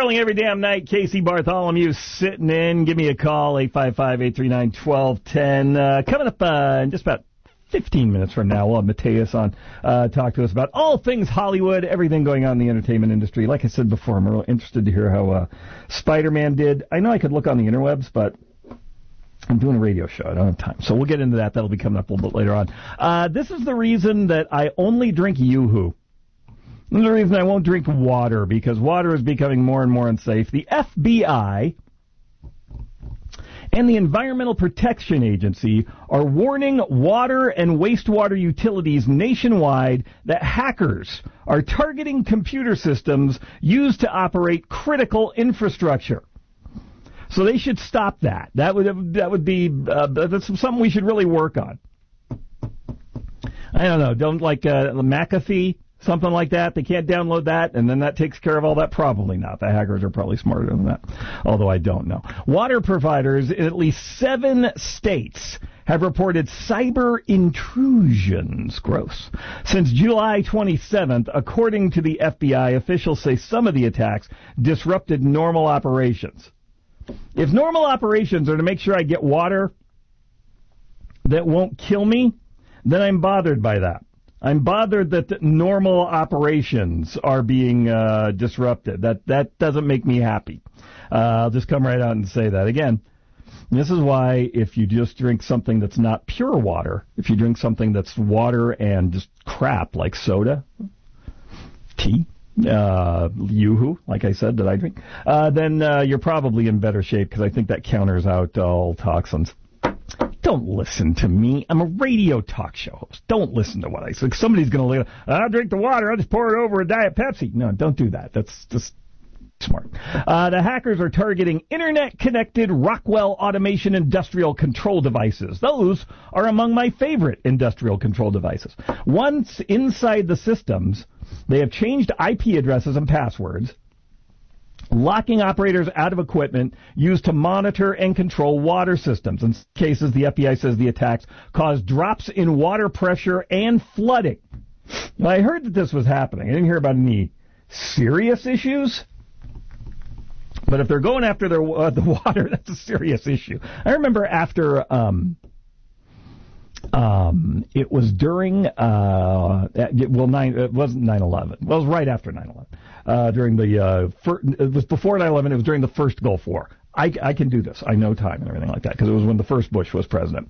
Sterling every damn night. Casey Bartholomew sitting in. Give me a call, 855-839-1210. Coming up in just about 15 minutes from now, we'll have Mateus on, talk to us about all things Hollywood, everything going on in the entertainment industry. Like I said before, I'm real interested to hear how Spider-Man did. I know I could look on the interwebs, but I'm doing a radio show. I don't have time. So we'll get into that. That'll be coming up a little bit later on. This is the reason that I only drink Yoo-Hoo. This is the reason I won't drink water, because water is becoming more and more unsafe. The FBI and the Environmental Protection Agency are warning water and wastewater utilities nationwide that hackers are targeting computer systems used to operate critical infrastructure. So they should stop that. That would be that's something we should really work on. I don't know. Don't like McAfee, something like that. They can't download that, and then that takes care of all that. Probably not. The hackers are probably smarter than that, although I don't know. Water providers in at least 7 states have reported cyber intrusions. Gross. Since July 27th, according to the FBI, officials say some of the attacks disrupted normal operations. If normal operations are to make sure I get water that won't kill me, then I'm bothered by that. I'm bothered that normal operations are being disrupted. That doesn't make me happy. I'll just come right out and say that. Again, this is why if you just drink something that's not pure water, if you drink something that's water and just crap like soda, tea, Yoo-Hoo, like I said, that I drink, then you're probably in better shape, because I think that counters out all toxins. Don't listen to me. I'm a radio talk show host. Don't listen to what I say. Somebody's going to look, I'll drink the water, I'll just pour it over a Diet Pepsi. No, don't do that. That's just smart. The hackers are targeting internet-connected Rockwell Automation industrial control devices. Those are among my favorite industrial control devices. Once inside the systems, they have changed IP addresses and passwords, locking operators out of equipment used to monitor and control water systems. In some cases, the FBI says the attacks caused drops in water pressure and flooding. Now, I heard that this was happening. I didn't hear about any serious issues. But if they're going after the water, that's a serious issue. I remember after it was during it wasn't 9/11. Well, it was right after 9/11. During the it was before 9/11. It was during the first Gulf War. I can do this. I know time and everything like that, because it was when the first Bush was president.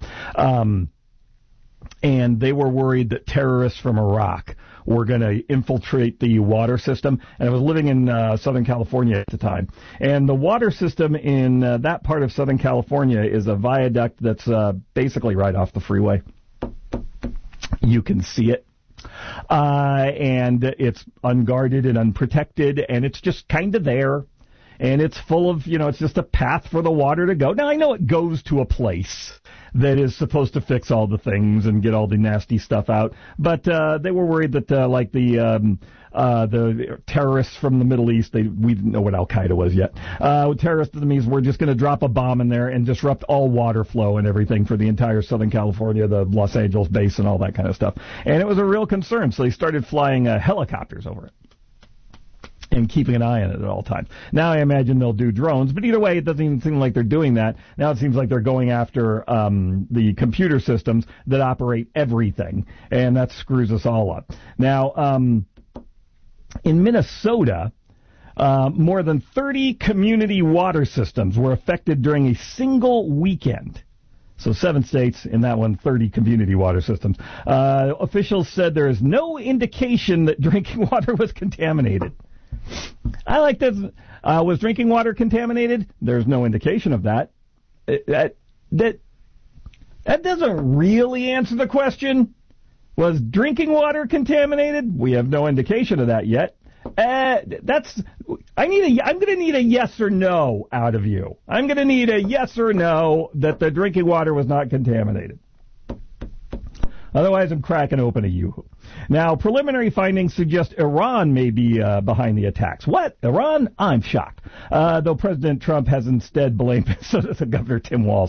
And they were worried that terrorists from Iraq were going to infiltrate the water system. And I was living in Southern California at the time. And the water system in that part of Southern California is a viaduct that's basically right off the freeway. You can see it. And it's unguarded and unprotected, and it's just kind of there. And it's full of, it's just a path for the water to go. Now, I know it goes to a place that is supposed to fix all the things and get all the nasty stuff out. But they were worried that, the terrorists from the Middle East, we didn't know what Al-Qaeda was yet. Terrorists from the Middle East were just going to drop a bomb in there and disrupt all water flow and everything for the entire Southern California, the Los Angeles base and all that kind of stuff. And it was a real concern, so they started flying helicopters over it and keeping an eye on it at all times. Now I imagine they'll do drones, but either way, it doesn't even seem like they're doing that. Now it seems like they're going after the computer systems that operate everything, and that screws us all up. Now, in Minnesota, more than 30 community water systems were affected during a single weekend. So 7 states, in that one, 30 community water systems. Officials said there is no indication that drinking water was contaminated. I like this. Was drinking water contaminated? There's no indication of that. That doesn't really answer the question. Was drinking water contaminated? We have no indication of that yet. I'm going to need a yes or no out of you. I'm going to need a yes or no that the drinking water was not contaminated. Otherwise, I'm cracking open a Yoo-Hoo. Now, preliminary findings suggest Iran may be behind the attacks. What? Iran? I'm shocked. Though President Trump has instead blamed Governor Tim Walz